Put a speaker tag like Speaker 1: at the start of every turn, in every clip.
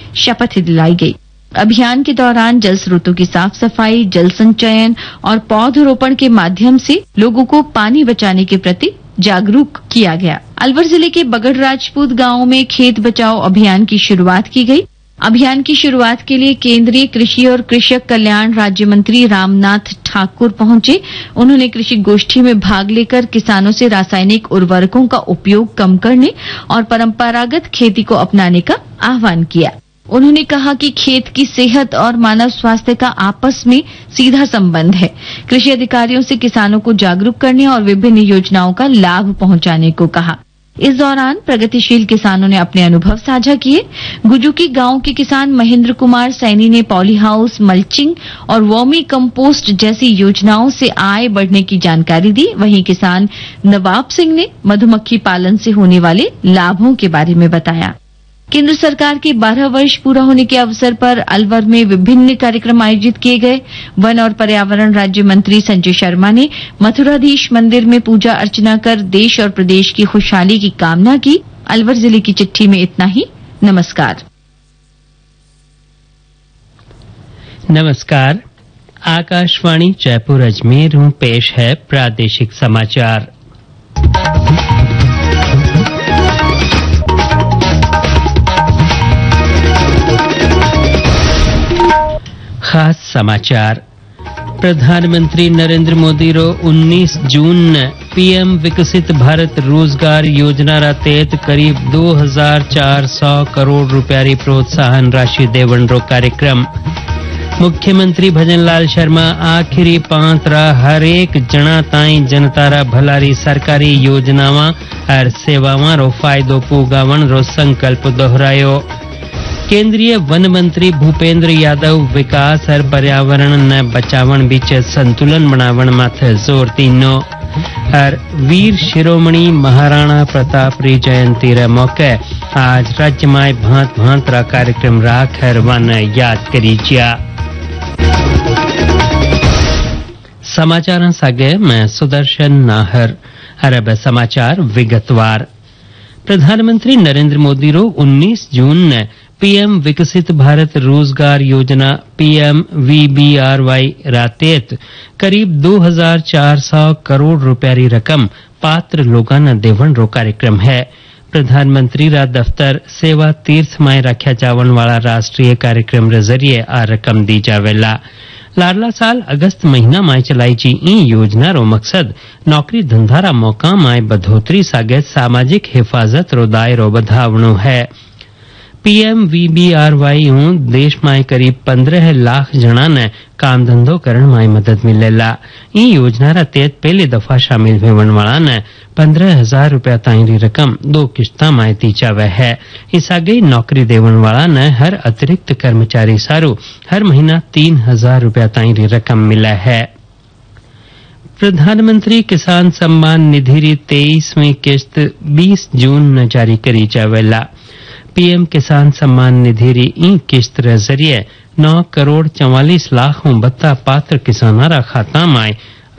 Speaker 1: शपथ दिलाई गई। अभियान के दौरान जल स्रोतों की साफ सफाई, जल संचयन और पौधरोपण के माध्यम से लोगों को पानी बचाने के प्रति जागरूक किया गया। अलवर जिले के बगड़ राजपूत गांव में खेत बचाओ अभियान की शुरुआत की गई। अभियान की शुरुआत के लिए केंद्रीय कृषि और कृषक कल्याण राज्य मंत्री रामनाथ ठाकुर पहुंचे। उन्होंने कृषि गोष्ठी में भाग लेकर किसानों से रासायनिक उर्वरकों का उपयोग कम करने और परंपरागत खेती को अपनाने का आह्वान किया। उन्होंने कहा कि खेत की सेहत और मानव स्वास्थ्य का आपस में सीधा संबंध है। कृषि अधिकारियों से किसानों को जागरूक करने और विभिन्न योजनाओं का लाभ पहुंचाने को कहा। इस दौरान प्रगतिशील किसानों ने अपने अनुभव साझा किए। गुजुकी गांव के किसान महेंद्र कुमार सैनी ने पॉली हाउस, मल्चिंग और वर्मी कंपोस्ट जैसी योजनाओं से आय बढ़ने की जानकारी दी। वहीं किसान नवाब सिंह ने मधुमक्खी पालन से होने वाले लाभों के बारे में बताया। केंद्र सरकार के 12 वर्ष पूरा होने के अवसर पर अलवर में विभिन्न कार्यक्रम आयोजित किए गए। वन और पर्यावरण राज्य मंत्री संजय शर्मा ने मथुराधीश मंदिर में पूजा अर्चना कर देश और प्रदेश की खुशहाली की कामना की। अलवर जिले की चिट्ठी में इतना ही। नमस्कार।
Speaker 2: नमस्कार। आकाशवाणी जयपुर अजमेर में पेश है प्रादेशिक समाचार। खास समाचार। प्रधानमंत्री नरेंद्र मोदी रो 19 जून पीएम विकसित भारत रोजगार योजना रा तहत करीब 2400 करोड़ रुपया री प्रोत्साहन राशि देवन रो कार्यक्रम। मुख्यमंत्री भजनलाल शर्मा आखिरी 5 रा हर एक जना ताई जनता रा भलारी सरकारी योजनावां और सेवावां रो फायदो पुगावण रो संकल्प दोहरायो। केंद्रीय वन मंत्री भूपेंद्र यादव विकास और पर्यावरण ने बचावन बीच संतुलन बनावन माथे जोर तीनो। और वीर शिरोमणि महाराणा प्रताप री जयंती रे मौके आज राज्य में भांत भांत रा कार्यक्रम राखर वन याद करी जिया। समाचार सागे मैं सुदर्शन नाहर। अरब समाचार विगतवार। प्रधानमंत्री नरेंद्र मोदी रो 19 जून ने पीएम विकसित भारत रोजगार योजना PMVBRY रातेत करीब 2400 करोड़ रुपया री रकम पात्र लोगों ने देवन रो कार्यक्रम है। प्रधानमंत्री रा दफ्तर सेवा तीर्थ में रखा जावन वाला राष्ट्रीय कार्यक्रम रे जरिए आ रकम दी जावेला। लाडला साल अगस्त महीना में चलाई जी ई योजना रो मकसद नौकरी धंधा रा मौका में बढ़ोतरी सागे सामाजिक हिफाजत रो दायरो बढ़ावणो है। PMVBRY देश में करीब 15 लाख जना ने काम धंधो करण में मदद मिलेला। ई योजना रा तहत पहली दफा शामिल होवन वाला ने 15,000 रुपया ताई री रकम 2 किश्ता में दी जावे है। इस आगे नौकरी देवन वाला ने हर अतिरिक्त कर्मचारी सारू हर महीना 3,000 रुपया ताई री रकम मिला है। प्रधानमंत्री किसान सम्मान निधि री 23वीं किस्त 20 जून न जारी करी जावेला। पीएम किसान सम्मान निधि री ई किस्त रे जरिए 9 करोड़ 44 लाख बत्ता पात्र किसाना रा खाता में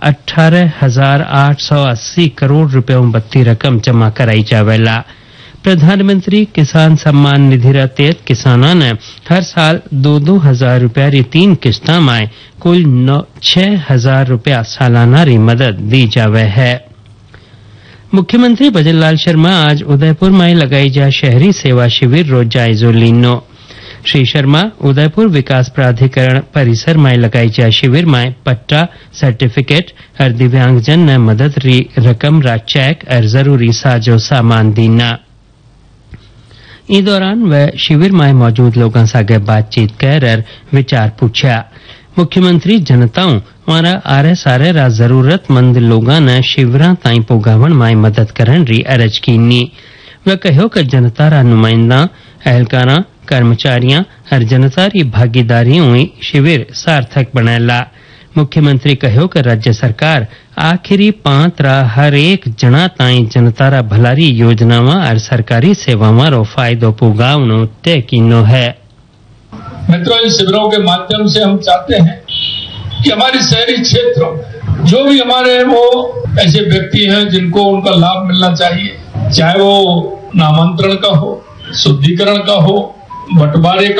Speaker 2: 18,880 करोड़ रुपया बत्ती रकम जमा कराई जावेला। प्रधानमंत्री किसान सम्मान निधि रा तहत किसाना ने हर साल 2-2 हजार रुपया री 3 किस्ता में कुल 6,000 रुपया सालाना री मदद दी जावे है। मुख्यमंत्री भजनलाल शर्मा आज उदयपुर में लगाई जा शहरी सेवा शिविर रो जायजो लीनो। श्री शर्मा उदयपुर विकास प्राधिकरण परिसर में लगाई जा शिविर में पट्टा, सर्टिफिकेट और दिव्यांगजन ने मदद री रकम रा चेक और जरूरी साजो सामान दीना। इस दौरान वह शिविर में मौजूद लोगों सागे बातचीत कर विचार पूछा। मुख्यमंत्री जनताओं और आरे सारे रा जरूरतमंद लोगों ने शिविरा ताई पुगावन में मदद करन री अरज कीनी। वह कहो कि जनता रा नुमाइंदा, एहलकारा, कर्मचारियां और जनता री भागीदारी हुई शिविर सार्थक बनेला। मुख्यमंत्री कहो कि राज्य सरकार आखिरी 5 रा हर एक जना ताई जनता रा भलारी योजनावां और सरकारी सेवावां रो फायदो पुगावनो तय कीनो है।
Speaker 3: मित्रों, इन शिविरों के माध्यम से हम चाहते हैं कि हमारे शहरी क्षेत्रों में जो भी हमारे वो ऐसे व्यक्ति हैं जिनको उनका लाभ मिलना चाहिए, चाहे वो नामांतरण का हो, शुद्धिकरण का हो, बंटवारे का